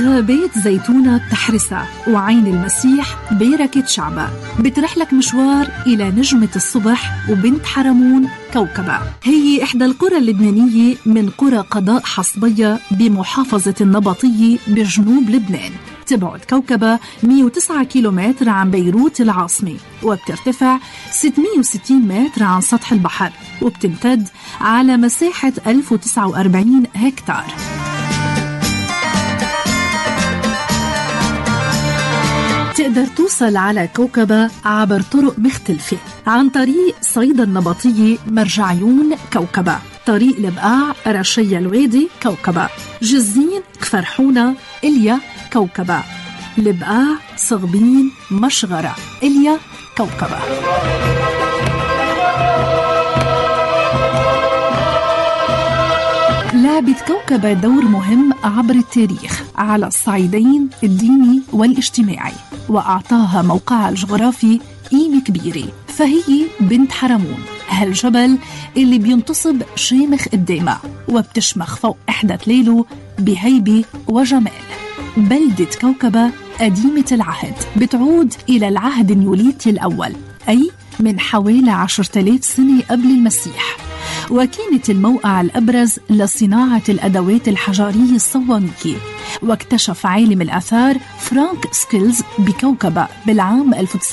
غابات زيتونة بتحرسها، وعين المسيح بيركة شعبها. بترحلك مشوار إلى نجمة الصبح وبنت حرمون كوكبة. هي إحدى القرى اللبنانية من قرى قضاء حصبية بمحافظة النبطية بجنوب لبنان. تبعد كوكبة 109 كيلومتر عن بيروت العاصمة، وبترتفع 660 متر عن سطح البحر، وبتمتد على مساحة 1049 هكتار. تقدر توصل على كوكبة عبر طرق مختلفة، عن طريق صيدا النبطية مرجعيون كوكبة، طريق البقاع رشية الوادي كوكبة، جزين كفرحونة إليا كوكبة، البقاع صغبين مشغرة إليا كوكبة. لعبت كوكبة دور مهم عبر التاريخ على الصعيدين الديني والاجتماعي، وأعطاها موقعها الجغرافي قيمة كبيرة. فهي بنت حرمون، هالجبل اللي بينتصب شامخ قدامها وبتشمخ فوق إحدى تليله بهيبة وجمال. بلدة كوكبة قديمة العهد، بتعود إلى العهد النيوليتي الأول، أي من حوالي 10,000 سنة قبل المسيح، وكانت الموقع الأبرز لصناعة الأدوات الحجرية الصوانية. واكتشف عالم الآثار فرانك سكيلز بكوكبة بالعام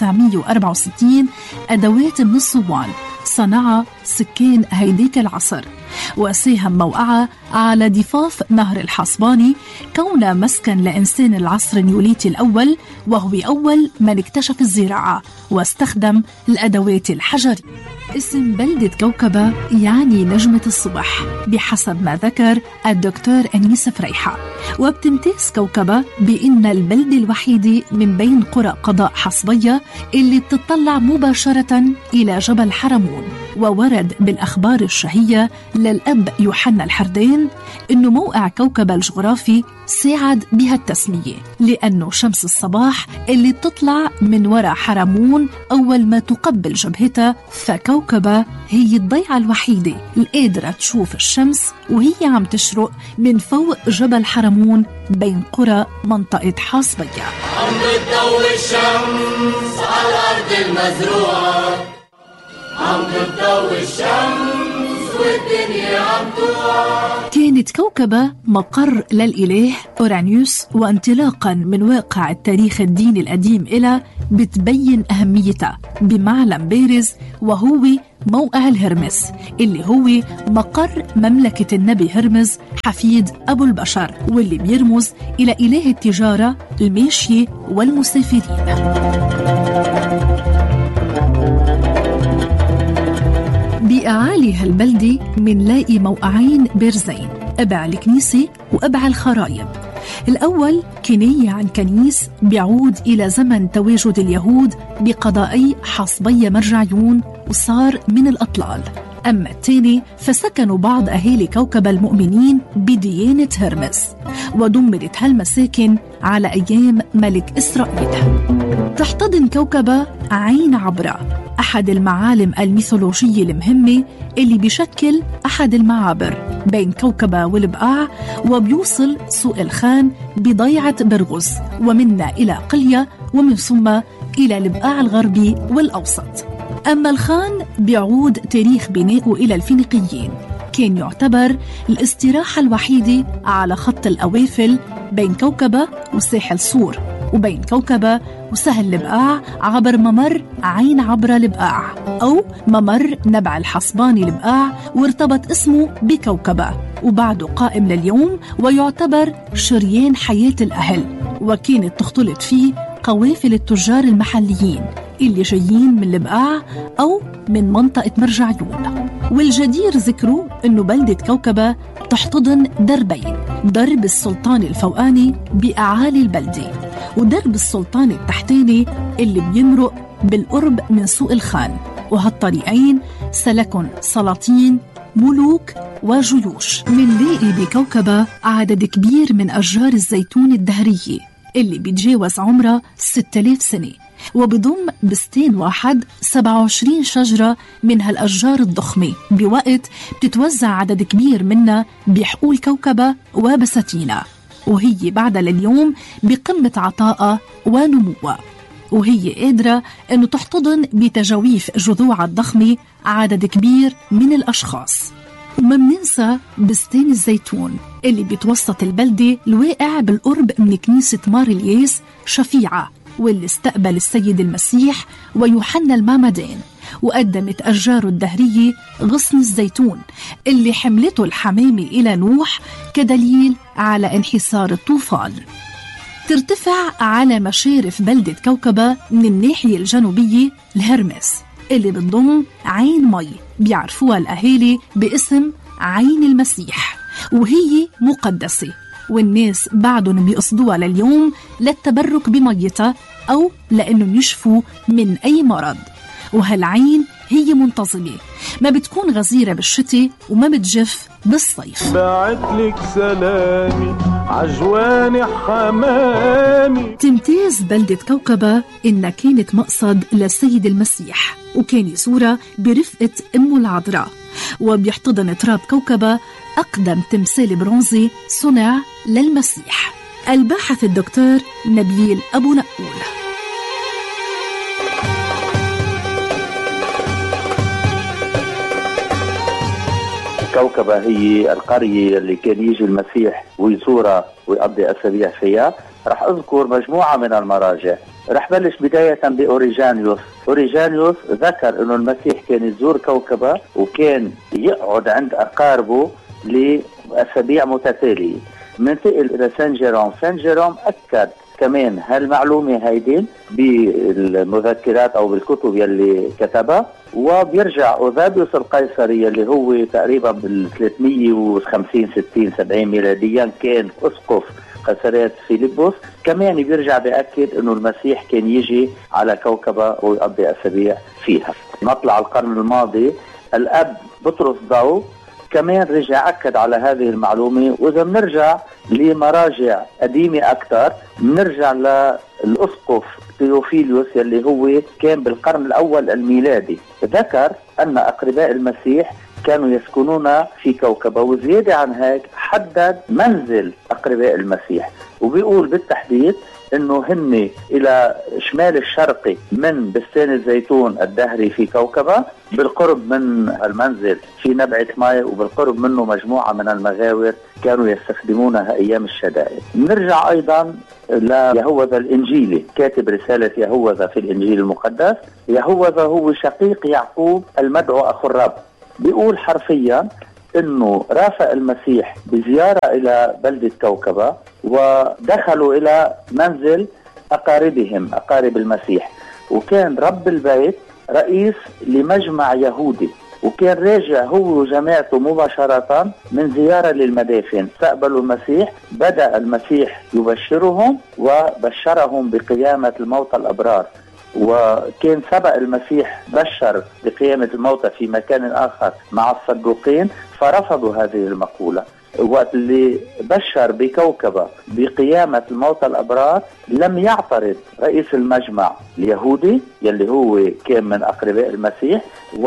1964 أدوات من الصوان صنعها سكان هيديك العصر، وساهم موقعها على ضفاف نهر الحصباني كونه مسكن لإنسان العصر النيوليتي الأول، وهو أول من اكتشف الزراعة واستخدم الأدوات الحجرية. اسم بلدة كوكبة يعني نجمة الصبح بحسب ما ذكر الدكتور أنيس فريحة. وبتمتاز كوكبة بأن البلدة الوحيدة من بين قرى قضاء حصبية اللي بتطلع مباشرة إلى جبل حرمون. وورد بالأخبار الشهية للأب يوحنا الحردين أنه موقع كوكبة الجغرافي ساعد بها التسمية، لأنه شمس الصباح اللي تطلع من وراء حرمون أول ما تقبل جبهتها، فكوكبة هي الضيعة الوحيدة القادرة تشوف الشمس وهي عم تشرق من فوق جبل حرمون بين قرى منطقة حصبية. عم بتضوي الشمس على الأرض المزروعة، عم بتضوي الشمس والدنيا عم توعى. كانت كوكبة مقر للإله أورانيوس، وانطلاقا من واقع التاريخ الديني القديم إلى بتبين أهميتها بمعلم بارز، وهو موقع الهرمس اللي هو مقر مملكة النبي هرمز حفيد أبو البشر، واللي بيرمز إلى إله التجارة الماشية والمسافرين. بأعالي هالبلدة منلاقي موقعين بارزين، أبع الكنيسة وأبع الخرايب. الأول كنية عن كنيس بيعود إلى زمن تواجد اليهود بقضائي حصبية مرجعيون وصار من الأطلال. أما الثاني فسكنوا بعض أهالي كوكبة المؤمنين بديانة هرمس، ودمرت هالمساكن على أيام ملك إسرائيل. تحتضن كوكبة عين عبرة، أحد المعالم الميثولوجية المهمة اللي بيشكل أحد المعابر بين كوكبة والبقاع، وبيوصل سوق الخان بضيعة برغز، ومنا إلى قلية، ومن ثم إلى البقاع الغربي والأوسط. أما الخان بيعود تاريخ بنائه إلى الفينيقيين، كان يعتبر الاستراحة الوحيدة على خط الأوافل بين كوكبة وساحل سور، وبين كوكبة وسهل البقاع عبر ممر عين عبرة البقاع أو ممر نبع الحصباني البقاع، وارتبط اسمه بكوكبة وبعده قائم لليوم، ويعتبر شريان حياة الأهل، وكانت تختلط فيه قوافل التجار المحليين اللي جايين من البقاع أو من منطقة مرجعيون. والجدير ذكره أنه بلدة كوكبة تحتضن دربين، درب السلطان الفوقاني بأعالي البلدة، ودرب السلطان التحتاني اللي بيمرق بالقرب من سوق الخان. وهالطريقين سلكن سلاطين ملوك وجيوش. منلاقي بكوكبة عدد كبير من أشجار الزيتون الدهرية اللي بيتجاوز عمرها 6000 سنة، وبضم بستان واحد 27 شجرة من هالأشجار الضخمة، بوقت بتتوزع عدد كبير منها بحقول كوكبة وبساتينها. وهي بعد لليوم بقمة عطائها ونموها، وهي قادرة أنه تحتضن بتجاويف جذوعها الضخمة عدد كبير من الأشخاص. وما مننسى بستان الزيتون اللي بتوسط البلدة الواقع بالقرب من كنيسة مار الياس شفيعة، واللي استقبل السيد المسيح ويوحنا المعمدان، وقدمت أشجاره الدهرية غصن الزيتون اللي حملته الحمامة إلى نوح كدليل على انحسار الطوفان. ترتفع على مشارف بلدة كوكبة من الناحية الجنوبية الهرمس اللي بتضم عين مي بيعرفوها الأهالي باسم عين المسيح، وهي مقدسة، والناس بعدهم بيقصدوها لليوم للتبرك بميتها أو لأنهم يشفوا من أي مرض. وهالعين هي منتظمة، ما بتكون غزيرة بالشتاء وما بتجف بالصيف. بعتلك سلامي عجواني حمامي. تمتاز بلدة كوكبة إنها كانت مقصد للسيد المسيح، وكان يزورها برفقة أمه العذراء، وبيحتضن تراب كوكبة أقدم تمثال برونزي صنع للمسيح. الباحث الدكتور نبيل أبو نقول. كوكبة هي القرية اللي كان يجي المسيح ويزورها ويقضي أسابيع فيها. رح أذكر مجموعة من المراجع. رح بلش بداية بأوريجانيوس. أوريجانيوس ذكر أنه المسيح كان يزور كوكبة وكان يقعد عند أقاربه لأسابيع متتالية. منتقل إلى سان جيروم. سان جيروم أكد كمان هالمعلومة هيدين بالمذكرات أو بالكتب يلي كتبها، وبيرجع أوذابيوس القيصري اللي هو تقريبا بال 350 60 70 ميلاديا كان أسقف قيصرية فيلبس، كمان بيرجع بيأكد أنه المسيح كان يجي على كوكبة ويقضي أسابيع فيها. مطلع القرن الماضي الأب بطرس ضو كمان رجع أكد على هذه المعلومة. وإذا بنرجع لمراجع قديمة أكثر بنرجع للأسقف تيوفيليوس اللي هو كان بالقرن الأول الميلادي، ذكر أن أقرباء المسيح كانوا يسكنون في كوكبة، وزيادة عن هيك حدد منزل أقرباء المسيح، وبيقول بالتحديد انه هن الى شمال الشرقي من بستان الزيتون الدهري في كوكبة، بالقرب من المنزل في نبعة ماء، وبالقرب منه مجموعة من المغاور كانوا يستخدمونها ايام الشدائد. نرجع ايضا ليهوذا الانجيلي، كاتب رسالة يهوذا في الانجيل المقدس. يهوذا هو شقيق يعقوب المدعو اخو الرب. بيقول حرفيا انه رافق المسيح بزيارة الى بلدة كوكبة، ودخلوا الى منزل اقاربهم اقارب المسيح، وكان رب البيت رئيس لمجمع يهودي، وكان راجع هو وجماعته مباشرة من زيارة للمدافن. استقبلوا المسيح، بدأ المسيح يبشرهم وبشرهم بقيامة الموتى الأبرار، وكان سبق المسيح بشر بقيامة الموتى في مكان آخر مع الصدوقين فرفضوا هذه المقولة. وقت اللي بشر بكوكبة بقيامة الموتى الأبرار لم يعترض رئيس المجمع اليهودي يلي هو كان من أقرباء المسيح،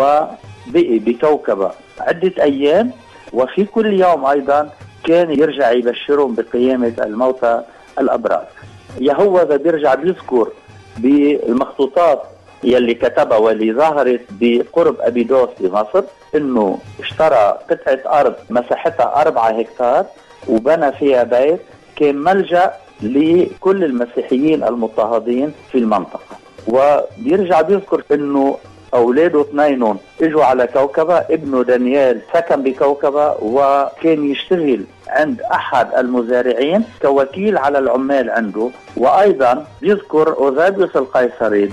وبقي بكوكبة عدة أيام، وفي كل يوم أيضا كان يرجع يبشرهم بقيامة الموتى الأبرار. يهوذا بيرجع بيذكر بالمخطوطات يلي كتبها واللي ظهرت بقرب أبيدوس بمصر انه اشترى قطعة ارض مساحتها 4 هكتار وبنى فيها بيت كان ملجأ لكل المسيحيين المضطهدين في المنطقة. وبيرجع بيذكر انه اولاده 2 اجوا على كوكبة، ابنه دانيال سكن بكوكبة وكان يشتغل عند احد المزارعين كوكيل على العمال عنده. وايضا يذكر أوذابيوس القيصري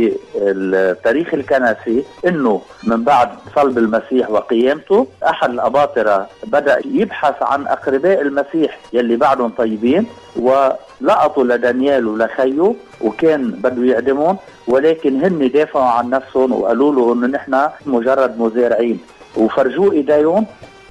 بالتاريخ الكنسي انه من بعد صلب المسيح وقيامته احد الاباطرة بدأ يبحث عن اقرباء المسيح يلي بعدهم طيبين، ولقطوا لدانيال ولخيه وكان بده يعدمهم، ولكن هن دافعوا عن نفسهم وقالوا له انه نحن مجرد مزارعين، وفرجوه ايديهم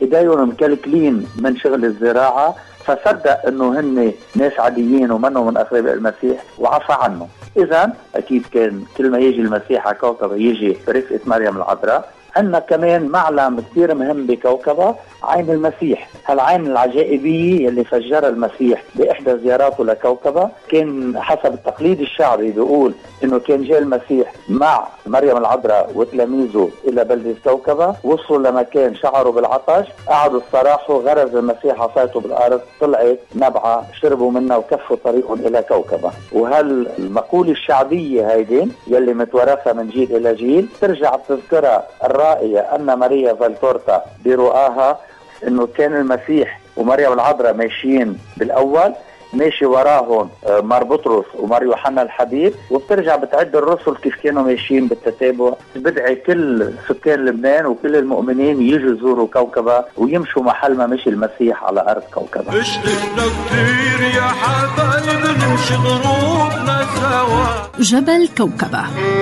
مكلكلين من شغل الزراعة، فصدق انه هن ناس عاديين ومنهم من اقرباء المسيح وعفى عنه. اذا اكيد كان كل ما يجي المسيح على كوكب يجي برفقة مريم العذراء عندنا كمان معلم كثير مهم بكوكبة، عين المسيح. هالعين العجائبية اللي فجرها المسيح بإحدى زياراته لكوكبة. كان حسب التقليد الشعبي بيقول إنه كان جاء المسيح مع مريم العذراء وتلاميذه إلى بلدة كوكبة، وصلوا لمكان شعروا بالعطش، قعدوا استراحوا، غرز المسيح عصاته بالأرض، طلعت نبعة، شربوا منها وكفوا طريقهم إلى كوكبة. وهالمقولة الشعبية هيدي يلي متورثة من جيل إلى جيل ترجع تذكرها الرائية أن ماريا فالتورتا برؤاها إنه كان المسيح ومريم العذراء ماشيين بالأول، ماشي وراهم مار بطرس ومار يوحنا الحبيب، وبترجع بتعد الرسل كيف كانوا ماشيين بالتتابع. بدعي كل سكان لبنان وكل المؤمنين يجوا يزوروا كوكبة ويمشوا محل ما مشي المسيح على أرض كوكبة. اشتقنا كتير يا حبايب نمشي غروبنا سوا. جبل كوكبة.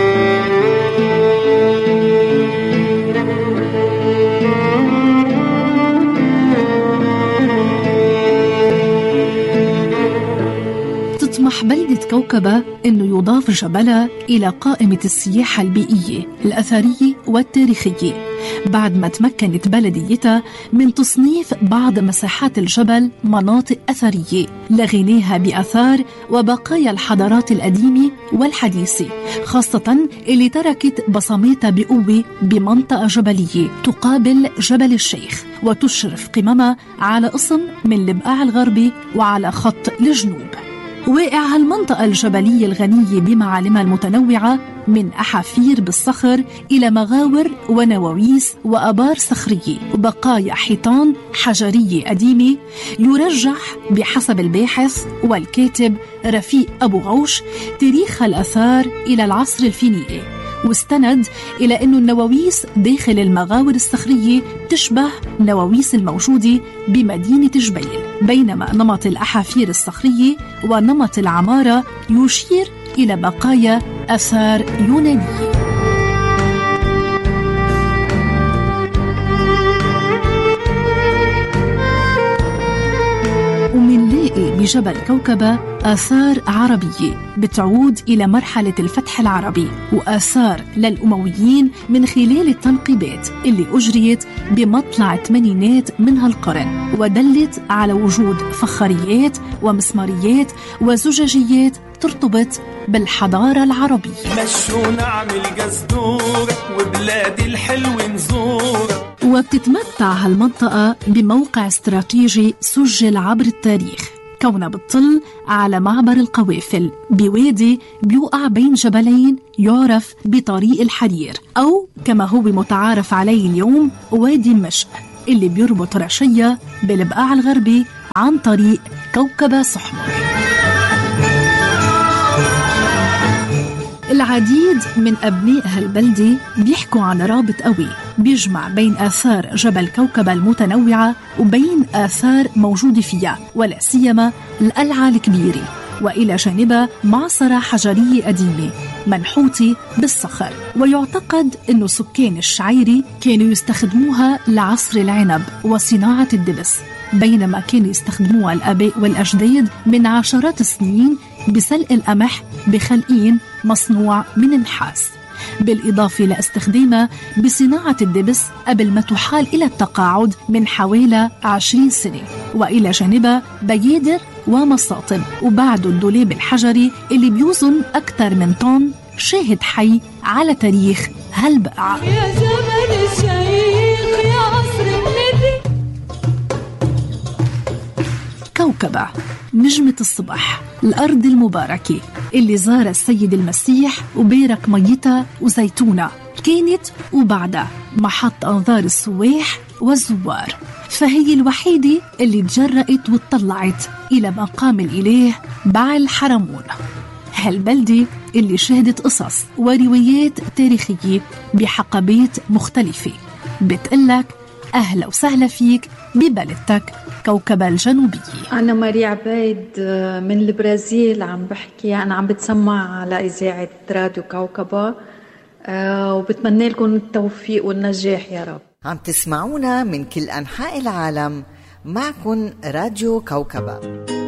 تطمح بلدة كوكبة أنه يضاف جبلها إلى قائمة السياحة البيئية الأثرية والتاريخية، بعد ما تمكنت بلديتها من تصنيف بعض مساحات الجبل مناطق أثرية لغناها بأثار وبقايا الحضارات القديمة والحديثة، خاصة اللي تركت بصماتها بقوة بمنطقة جبلية تقابل جبل الشيخ وتشرف قممها على قسم من البقاع الغربي وعلى خط الجنوب. واقع هالمنطقة الجبلية الغنية بمعالمها المتنوعة من أحافير بالصخر إلى مغاور ونواويس وآبار صخرية وبقايا حيطان حجرية قديمة، يرجح بحسب الباحث والكاتب رفيق أبو غوش تاريخ الآثار إلى العصر الفينيقي، واستند إلى أن النواويس داخل المغاور الصخرية تشبه نواويس الموجودة بمدينة جبيل، بينما نمط الأحافير الصخرية ونمط العمارة يشير إلى بقايا آثار يونانية. ومنلاقي بجبل كوكبة آثار عربية بتعود إلى مرحلة الفتح العربي، وآثار للأمويين من خلال التنقيبات اللي أجريت بمطلع الثمانينات من هالقرن، ودلت على وجود فخاريات ومسماريات وزجاجيات ترتبط بالحضارة العربية. مشوا نعمل جزدور وبلاد الحلو نزور. وبتتمتع هالمنطقة بموقع استراتيجي سجل عبر التاريخ، كونها بتطل على معبر القوافل بوادي بيوقع بين جبلين يعرف بطريق الحرير، أو كما هو متعارف عليه اليوم وادي مشق، اللي بيربط رشية بالبقاع الغربي عن طريق كوكبة سحمر. العديد من أبناء هالبلدة بيحكوا عن رابط قوي بيجمع بين آثار جبل كوكبة المتنوعة وبين آثار موجودة فيها، ولا سيما القلعة الكبيرة، وإلى جانبها معصرة حجرية قديمة منحوتة بالصخر. ويعتقد أنه سكان الشعيري كانوا يستخدموها لعصر العنب وصناعة الدبس، بينما كانوا يستخدموها الآباء والأجداد من عشرات السنين بسلق القمح بخلقين مصنوع من النحاس، بالإضافة لاستخدامها بصناعة الدبس قبل ما تحال إلى التقاعد من حوالي 20 سنة، وإلى جانبها بيادر ومساطن، وبعده الدولاب الحجري اللي بيوزن أكثر من طن، شاهد حي على تاريخ هالبقعة. يا جبل الشيخ يا عصر النبي. كوكبة نجمة الصبح، الأرض المباركة اللي زار السيد المسيح وبارك ميتها وزيتونة، كانت وبعدها محط أنظار السواح والزوار، فهي الوحيدة اللي تجرأت واتطلعت إلى مقام الإله بعل حرمون. هالبلدة اللي شهدت قصص وروايات تاريخية بحقبات مختلفة بتقلك أهلا وسهلا فيك ببلدتك كوكبة الجنوبية. أنا ماريا عبيد من البرازيل، عم بحكي، أنا عم بتسمع على إذاعة راديو كوكبة، وبتمنى لكم التوفيق والنجاح يا رب. عم تسمعونا من كل أنحاء العالم، معكن راديو كوكبة.